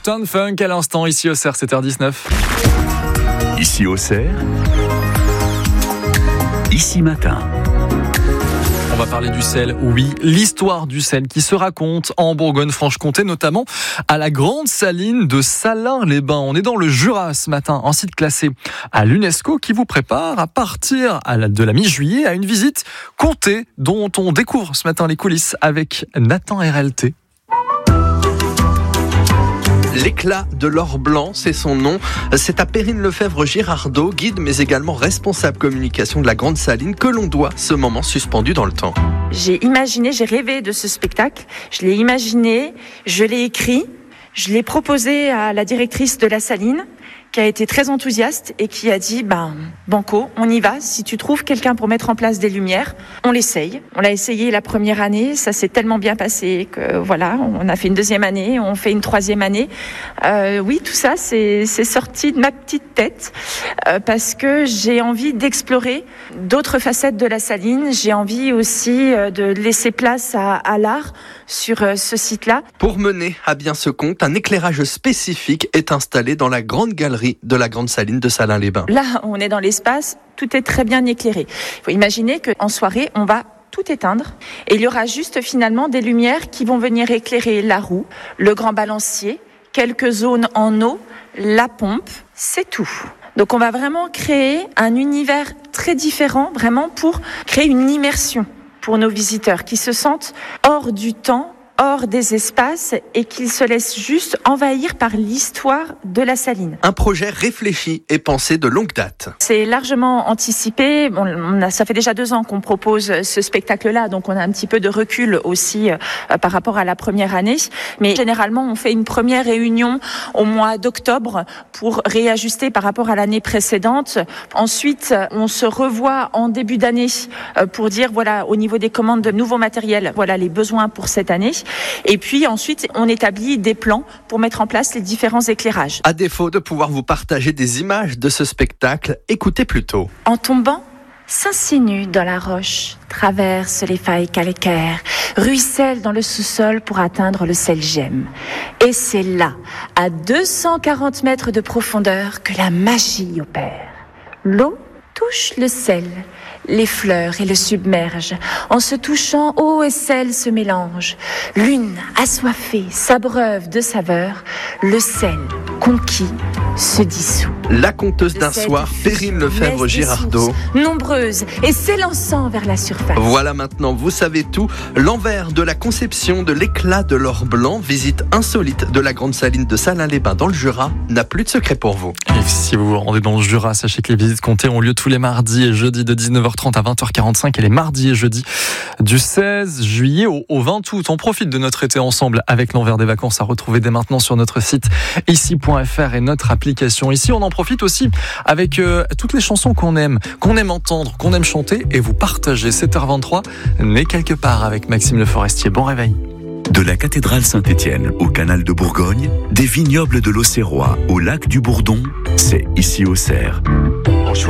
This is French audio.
Uptown Funk à l'instant, ici au CER, 7h19. Ici au CER, ici matin. On va parler du sel, oui, l'histoire du sel qui se raconte en Bourgogne-Franche-Comté, notamment à la grande saline de Salins-les-Bains. On est dans le Jura ce matin, un site classé à l'UNESCO qui vous prépare à partir de la mi-juillet à une visite comté dont on découvre ce matin les coulisses avec Nathan RLT. L'éclat de l'or blanc, c'est son nom. C'est à Perrine Lefebvre Girardot, guide mais également responsable communication de la Grande Saline, que l'on doit ce moment suspendu dans le temps. J'ai rêvé de ce spectacle. Je l'ai imaginé, je l'ai écrit, je l'ai proposé à la directrice de la Saline, qui a été très enthousiaste et qui a dit banco, on y va. Si tu trouves quelqu'un pour mettre en place des lumières, on l'essaye. On l'a essayé la première année, ça s'est tellement bien passé que voilà, on a fait une deuxième année, on fait une troisième année. Oui, tout ça, c'est sorti de ma petite tête parce que j'ai envie d'explorer d'autres facettes de la Saline. J'ai envie aussi de laisser place à l'art sur ce site-là. Pour mener à bien ce compte, un éclairage spécifique est installé dans la grande galerie de la Grande Saline de Salins-les-Bains. Là, on est dans l'espace, tout est très bien éclairé. Il faut imaginer qu'en soirée, on va tout éteindre et il y aura juste finalement des lumières qui vont venir éclairer la roue, le grand balancier, quelques zones en eau, la pompe, c'est tout. Donc on va vraiment créer un univers très différent, vraiment pour créer une immersion pour nos visiteurs qui se sentent hors du temps, hors des espaces et qu'ils se laissent juste envahir par l'histoire de la Saline. Un projet réfléchi et pensé de longue date. C'est largement anticipé. Ça fait déjà 2 ans qu'on propose ce spectacle-là, donc on a un petit peu de recul aussi par rapport à la première année. Mais généralement, on fait une première réunion au mois d'octobre pour réajuster par rapport à l'année précédente. Ensuite, on se revoit en début d'année pour dire, voilà, au niveau des commandes de nouveaux matériels, voilà les besoins pour cette année. Et puis ensuite, on établit des plans pour mettre en place les différents éclairages. À défaut de pouvoir vous partager des images de ce spectacle, écoutez plutôt. En tombant, s'insinue dans la roche, traverse les failles calcaires, ruisselle dans le sous-sol pour atteindre le sel gemme. Et c'est là, à 240 mètres de profondeur, que la magie opère. L'eau touche le sel, les fleurs et le submerge. En se touchant, eau et sel se mélangent. L'une assoiffée s'abreuve de saveurs. Le sel conquis se dissout. La conteuse d'un soir, Perrine Lefebvre Girardot. Nombreuses et s'élançant vers la surface. Voilà, maintenant, vous savez tout. L'envers de la conception de l'éclat de l'or blanc, visite insolite de la Grande Saline de Salins-les-Bains dans le Jura, n'a plus de secret pour vous. Et si vous vous rendez dans le Jura, sachez que les visites comtées ont lieu tous les mardis et jeudis de 19h30 à 20h45 et les mardis et jeudis du 16 juillet au 20 août. On profite de notre été ensemble avec l'envers des vacances à retrouver dès maintenant sur notre site ici.fr et notre application. Ici, on en profite aussi avec toutes les chansons qu'on aime entendre, qu'on aime chanter et vous partager. 7h23, Né quelque part avec Maxime Le Forestier. Bon réveil. De la cathédrale Saint-Étienne au canal de Bourgogne, des vignobles de l'Auxerrois au lac du Bourdon, c'est ici au CER.